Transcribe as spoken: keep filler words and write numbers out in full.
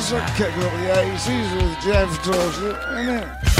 That's a kick up the eighties with Jeff Dorset, isn't it?